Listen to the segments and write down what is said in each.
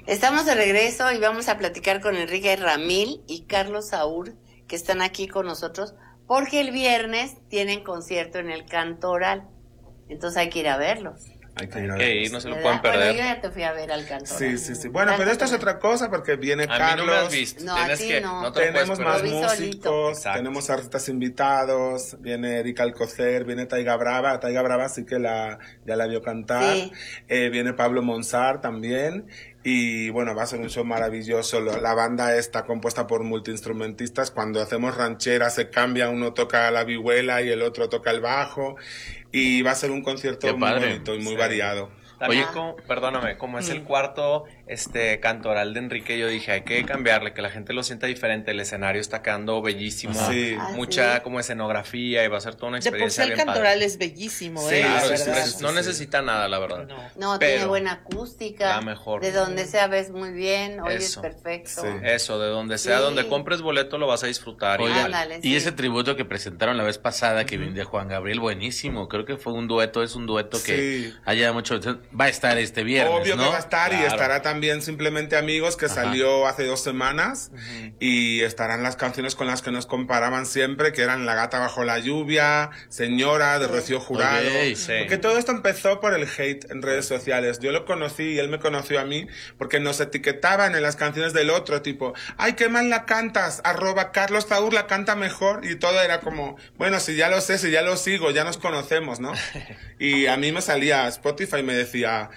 Estamos de regreso y vamos a platicar con Enrique Ramil y Carlos Saúl, que están aquí con nosotros, porque el viernes tienen concierto en el Cantoral. Entonces hay que ir a verlos. Hay que ir, no se lo pueden perder. Bueno, yo ya te fui a ver al Cantoral. Sí. Bueno, pero esto es otra cosa porque viene Carlos. A mí no me has visto. No, a ti no. Tenemos más músicos, Exacto. tenemos artistas invitados, viene Erika Alcocer, viene Taiga Brava. Taiga Brava sí que ya la vio cantar. Sí. Viene Pablo Monsar también. Y bueno, va a ser un show maravilloso. La banda está compuesta por multiinstrumentistas. Cuando hacemos ranchera se cambia, uno toca la vihuela y el otro toca el bajo. Y va a ser un concierto muy bonito y muy variado. También, perdóname, como es el cuarto cantoral de Enrique, yo dije, hay que cambiarle, que la gente lo sienta diferente. El escenario está quedando bellísimo, mucha como escenografía y va a ser toda una experiencia. De por sí el cantoral es bellísimo, claro, ¿verdad? no necesita nada, la verdad. No, tiene buena acústica. La mejor. De donde sea ves muy bien, oyes perfecto. Sí. Eso, de donde sea, donde compres boleto lo vas a disfrutar. Oigan, y ese tributo que presentaron la vez pasada, que de Juan Gabriel, buenísimo. Creo que fue un dueto, es un dueto que haya mucho. Va a estar este viernes, obvio, ¿no? que va a estar, y estará también Simplemente Amigos, que salió hace 2 semanas, y estarán las canciones con las que nos comparaban siempre, que eran La Gata Bajo la Lluvia, Señora, de Rocío Jurado. Porque todo esto empezó por el hate en redes sociales. Yo lo conocí y él me conoció a mí porque nos etiquetaban en las canciones del otro, tipo, ¡ay, qué mal la cantas! @Carlos Saúl la canta mejor, y todo era como, bueno, si ya lo sé, si ya lo sigo, ya nos conocemos, ¿no? Y a mí me salía Spotify y me decía,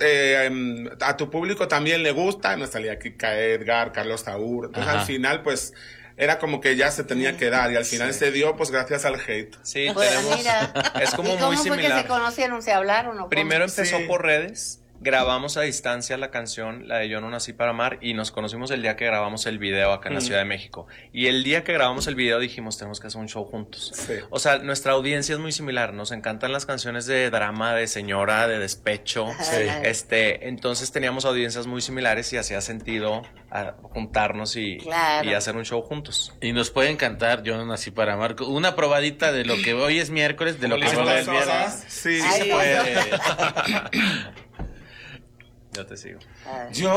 a tu público también le gusta, y me salía Kika Edgar, Carlos Saúl. Entonces al final pues era como que ya se tenía que dar, y al final se dio pues gracias al hate. Sí, Pues, tenemos, mira. es como ¿Y cómo muy fue similar. que se conocieron? ¿Se hablaron o Primero cómo? empezó por redes, grabamos a distancia la canción, la de Yo no nací para amar, y nos conocimos el día que grabamos el video acá en la Ciudad de México. Y el día que grabamos el video dijimos, tenemos que hacer un show juntos. Sí. O sea, nuestra audiencia es muy similar, nos encantan las canciones de drama, de señora, de despecho. Entonces teníamos audiencias muy similares y hacía sentido juntarnos y hacer un show juntos. Y nos pueden cantar Yo no nací para amar, una probadita de lo que hoy es miércoles, de lo que va a haber viernes. Sí, Ay, se puede. Yo te sigo. Yo